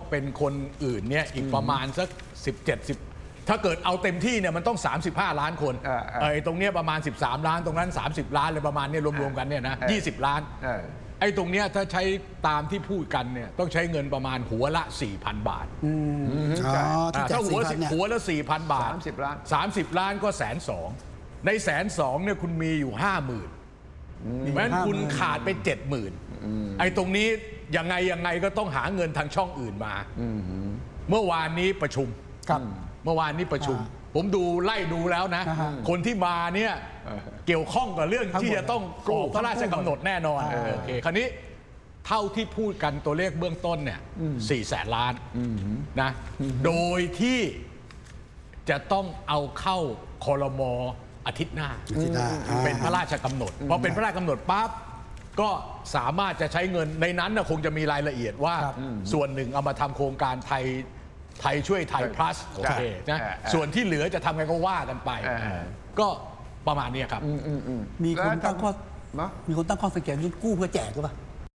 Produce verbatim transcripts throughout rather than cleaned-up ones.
เป็นคนอื่นเนี่ยอีกประมาณสักสิบเจ็ด สิบถ้าเกิดเอาเต็มที่เนี่ยมันต้องสามสิบห้าล้านคนไอ้ตรงเนี้ยประมาณสิบสามล้านตรงนั้นสามสิบล้านเลยประมาณนี้รวมๆกันเนี่ยนะยี่สิบล้านไอ้ตรงเนี้ยถ้าใช้ตามที่พูดกันเนี่ยต้องใช้เงินประมาณหัวละ สี่พัน บาทถ้าหัวหัวละ สี่พัน บาทสามสิบล้านสามสิบล้านก็แสนสองในแสนสองเนี่ยคุณมีอยู่ห้าหมื่นเพราะฉะนั้นคุณขาดไปเจ็ดหมื่นไอ้ตรงนี้ยังไงยังไงก็ต้องหาเงินทางช่องอื่นมาเมื่อวานนี้ประชุมเมื่อวานนี้ประชุมผมดูไล่ดูแล้วนะคนที่มาเนี่ยเกี่ยวข้องกับเรื่องที่จะต้องออกพระราชกำหนดแน่นอนโอเคคราวนี้เท่าที่พูดกันตัวเลขเบื้องต้นเนี่ยสี่แสนล้านนะโดยที่จะต้องเอาเข้าครม.อาทิตย์หน้าเป็นพระราชกำหนดพอเป็นพระราชกำหนดปั๊บก็สามารถจะใช้เงินในนั้นคงจะมีรายละเอียดว่าส่วนหนึ่งเอามาทำโครงการไทยไทยช่วยไทย plus โอเคนะส่วนที่เหลือจะทำไงก็ว่ากันไปก็ประมาณนี้ครับมีคนตั้งข้อมีคนตั้งข้อสังเกตว่ากู้เพื่อแจกหรือเปล่า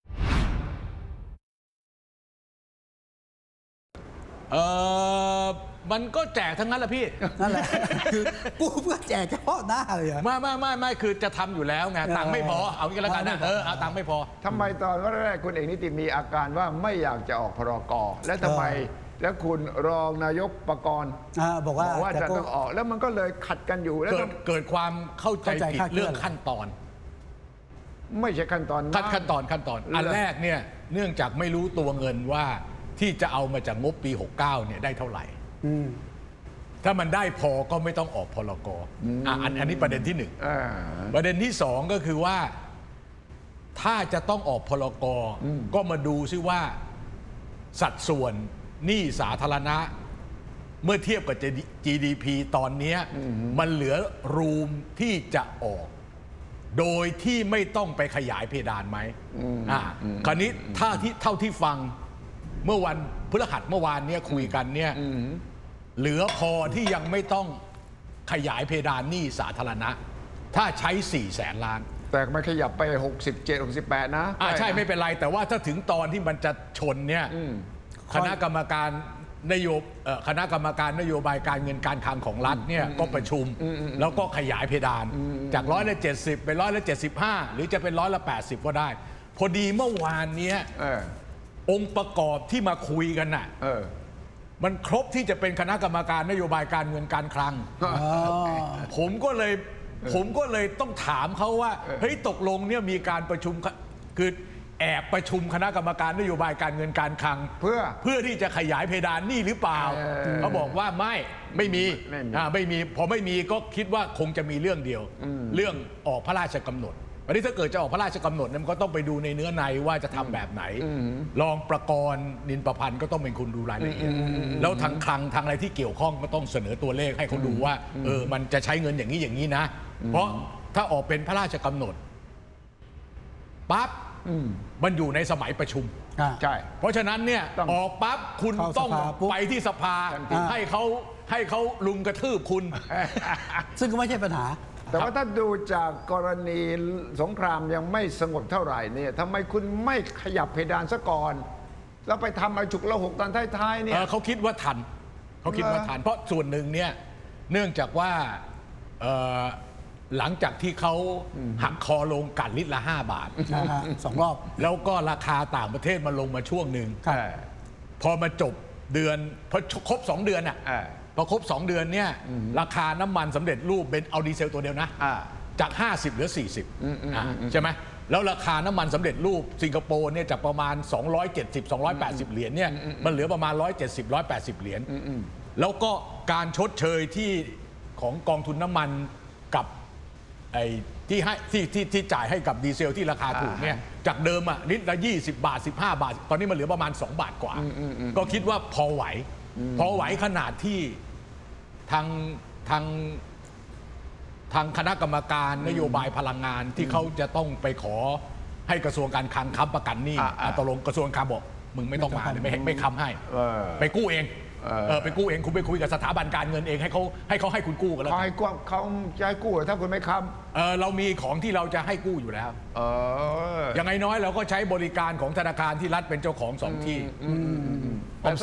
เออมันก็แจกทั้งนั้นแหละพี่นั่นแหละคือกู้เพื่อแจกเฉพาะหน้าเลยอะไม่ไม่ไม่ไม่คือจะทำอยู่แล้วไงตังค์ไม่พอเอางี้แล้วกันนะเออเอาตังค์ไม่พอทำไมตอนแรกคุณเอกนิติมีอาการว่าไม่อยากจะออกพรก.และทำไมแล้วคุณรองนายกปกรณ์บอกว่าว่าจะต้องออกแล้วมันก็เลยขัดกันอยู่แล้วเกิดความเข้าใจผิดเรื่องขั้นตอนไม่ใช่ขั้นตอนขั้นขั้นตอนขั้นตอนอันแรกเนี่ยเนื่องจากไม่รู้ตัวเงินว่าที่จะเอามาจากงบปีหกเก้าเนี่ยได้เท่าไหร่ถ้ามันได้พอก็ไม่ต้องออกพรก.อ่ะอันนี้ประเด็นที่หนึ่งประเด็นที่สองก็คือว่าถ้าจะต้องออกพรก.ก็มาดูซิว่าสัดส่วนหนี้สาธารณะเมื่อเทียบกับ จี ดี พี ตอนนี้มันเหลือรูมที่จะออกโดยที่ไม่ต้องไปขยายเพดานไหมอ่าคราวนี้ถ้าที่เท่าที่ฟังเมื่อวันพฤหัสเมื่อวานเนี่ยคุยกันเนี่ยเหลือพอที่ยังไม่ต้องขยายเพดานหนี้สาธารณะถ้าใช้สี่แสนล้านแต่มันขยับไปหกสิบเจ็ด หกสิบแปดนะอ่าใช่ไม่เป็นไรแต่ว่าถ้าถึงตอนที่มันจะชนเนี่ยคณะกรรมการนโยบคณะกรรมการนโยบายการเงินการคลังของรัฐเนี่ยก็ประชุมแล้วก็ขยายเพดานจากร้อยละเจ็ดสิบเป็นร้อยละเจ็ดสิบห้าหรือจะเป็นร้อยละแปดสิบก็ได้พอดีเมื่อวานนี้องค์ประกอบที่มาคุยกันน่ะมันครบที่จะเป็นคณะกรรมการนโยบายการเงินการคลังผมก็เลยผมก็เลยต้องถามเขาว่าเฮ้ยตกลงเนี่ยมีการประชุมคือแอบประชุมคณะกรรมการนโยบายการเงินการคลังเพื่อเพื่อที่จะขยายเพดานหนี้หรือเปล่าเขาบอกว่าไม่ไม่มีไม่มีพอไม่มีก็คิดว่าคงจะมีเรื่องเดียวเรื่องออกพระราชกำหนดวันนี้ถ้าเกิดจะออกพระราชกำหนดมันก็ต้องไปดูในเนื้อในว่าจะทำแบบไหนรองประกรณ์นินประพันธ์ก็ต้องเป็นคนดูรายละเอียดแล้วทางคลังทางอะไรที่เกี่ยวข้องก็ต้องเสนอตัวเลขให้เขาดูว่าเออมันจะใช้เงินอย่างนี้อย่างนี้นะเพราะถ้าออกเป็นพระราชกำหนดปั๊บมันอยู่ในสมัยประชุมใช่เพราะฉะนั้นเนี่ยออกปั๊บคุณต้องไปที่สภาให้เขาให้เขาลุมกระทืบคุณซึ่งก็ไม่ใช่ปัญหาแต่ว่าถ้าดูจากกรณีสงครามยังไม่สงบเท่าไหร่เนี่ยทำไมคุณไม่ขยับเพดานซะก่อนแล้วไปทำอะไรฉุกละหกตอนท้ายๆเนี่ยเขาคิดว่าทันเขาคิดว่าทันเพราะส่วนหนึ่งเนี่ยเนื่องจากว่าหลังจากที่เขาหักคอลงกันลิตรละห้าบาทสองรอบแล้วก็ราคาต่างประเทศมันลงมาช่วงหนึ่งพอมาจบเดือนพอครบสองเดือนอ่ะพอครบสองเดือนเนี่ยราคาน้ำมันสำเร็จรูปเป็นเอาดีเซลตัวเดียวนะจากห้าสิบเหลือสี่สิบใช่ไหมแล้วราคาน้ำมันสำเร็จรูปสิงคโปร์เนี่ยจากประมาณสองร้อยเจ็ดสิบ สองร้อยแปดสิบเหรียญเนี่ยมันเหลือประมาณหนึ่งร้อยเจ็ดสิบ หนึ่งร้อยแปดสิบเหรียญแล้วก็การชดเชยที่ของกองทุนน้ำมันกับไอ้ที่ให้ที่ที่ที่จ่ายให้กับดีเซลที่ราคาถูกเนี่ยจากเดิมอ่ะลิตรละยี่สิบบาทสิบห้าบาทตอนนี้มันเหลือประมาณสองบาทกว่าก็คิดว่าพอไหวพอไหวขนาดที่ทางทางทางคณะกรรมการนโยบายพลังงานที่เขาจะต้องไปขอให้กระทรวงการคลังค้ำประกันหนี้ตกลงกระทรวงการบอกมึงไม่ต้องมาไม่ไม่ค้ำให้ไปกู้เองเออไปกู้เองคุณไปคุยกับสถาบันการเงินเองให้เขาให้เขาให้คุณกู้กันแล้วเขาให้กู้เขาจะให้กู้ถ้าคุณไม่ค้ำเออเรามีของที่เราจะให้กู้อยู่แล้วเออยังไงน้อยเราก็ใช้บริการของธนาคารที่รัฐเป็นเจ้าของสองที่